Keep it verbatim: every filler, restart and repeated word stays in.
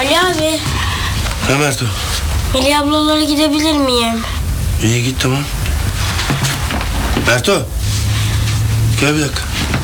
Ali abi. Ne Merto? Melih ablalara gidebilir miyim? İyi git tamam. Merto. Gel bir dakika.